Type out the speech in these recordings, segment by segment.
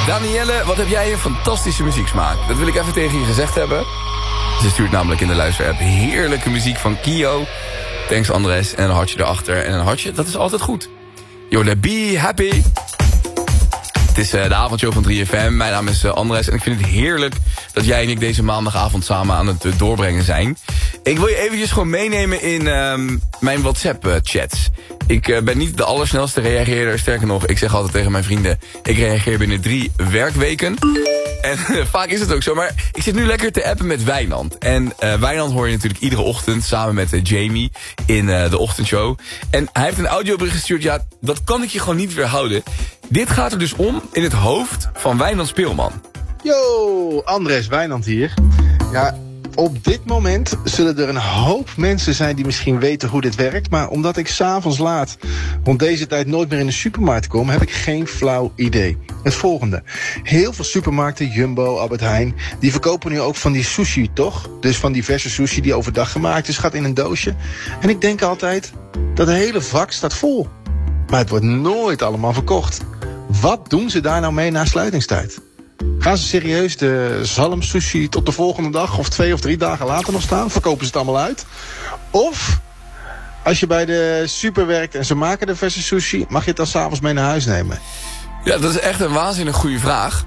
Danielle, wat heb jij een fantastische muzieksmaak. Dat wil ik even tegen je gezegd hebben. Ze stuurt namelijk in de luisterapp heerlijke muziek van Kio. Thanks Andres. En een hartje erachter. En een hartje, dat is altijd goed. Yo, be happy. Het is de avondshow van 3FM. Mijn naam is Andres en ik vind het heerlijk dat jij en ik deze maandagavond samen aan het doorbrengen zijn. Ik wil je eventjes gewoon meenemen in mijn WhatsApp-chats. Ik ben niet de allersnelste reageerder. Sterker nog, ik zeg altijd tegen mijn vrienden, ik reageer binnen 3 werkweken. En vaak is het ook zo, maar ik zit nu lekker te appen met Wijnand. En Wijnand hoor je natuurlijk iedere ochtend samen met Jamie in de ochtendshow. En hij heeft een audiobericht gestuurd, ja, dat kan ik je gewoon niet weerhouden. Dit gaat er dus om in het hoofd van Wijnand Speelman. Yo, Andres Wijnand hier. Ja, op dit moment zullen er een hoop mensen zijn die misschien weten hoe dit werkt. Maar omdat ik 's avonds laat rond deze tijd nooit meer in de supermarkt kom, heb ik geen flauw idee. Het volgende. Heel veel supermarkten, Jumbo, Albert Heijn, die verkopen nu ook van die sushi, toch? Dus van diverse sushi die overdag gemaakt is, gaat in een doosje. En ik denk altijd, dat hele vak staat vol. Maar het wordt nooit allemaal verkocht. Wat doen ze daar nou mee na sluitingstijd? Gaan ze serieus de zalmsushi tot de volgende dag of 2 of 3 dagen later nog staan? Verkopen ze het allemaal uit? Of, als je bij de super werkt en ze maken de verse sushi, mag je het dan 's avonds mee naar huis nemen? Ja, dat is echt een waanzinnig goede vraag.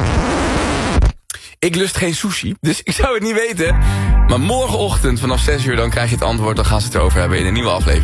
Ik lust geen sushi, dus ik zou het niet weten. Maar morgenochtend vanaf 6 uur dan krijg je het antwoord. Dan gaan ze het erover hebben in een nieuwe aflevering.